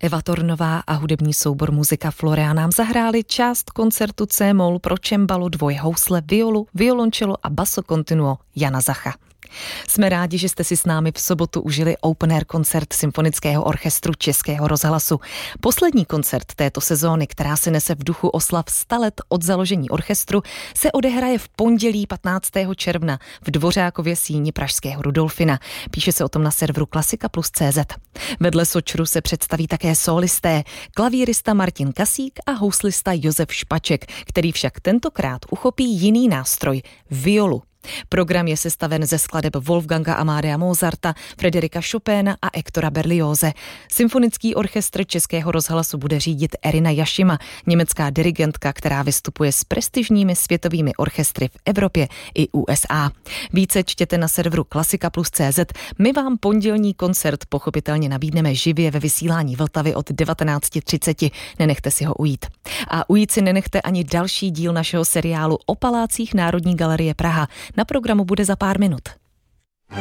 Eva Tornová a hudební soubor Muzika Florea nám zahráli část koncertu C-moll pro čembalo, dvojhousle, violu, violončelo a basso continuo Jana Zacha. Jsme rádi, že jste si s námi v sobotu užili open air koncert Symfonického orchestru Českého rozhlasu. Poslední koncert této sezóny, která se nese v duchu oslav 100 let od založení orchestru, se odehraje v pondělí 15. června v Dvořákově síni pražského Rudolfina. Píše se o tom na serveru Klasika+CZ. Vedle Sočru se představí také sólisté, klavírista Martin Kasík a houslista Josef Špaček, který však tentokrát uchopí jiný nástroj, violu. Program je sestaven ze skladeb Wolfganga Amadea Mozarta, Frederika Chopina a Hectora Berlioze. Symfonický orchestr Českého rozhlasu bude řídit Erina Jašima, německá dirigentka, která vystupuje s prestižními světovými orchestry v Evropě i USA. Více čtěte na serveru Klasika+CZ. My vám pondělní koncert pochopitelně nabídneme živě ve vysílání Vltavy od 19:30. Nenechte si ho ujít. A ujít si nenechte ani další díl našeho seriálu o palácích Národní galerie Praha. Na programu bude za pár minut.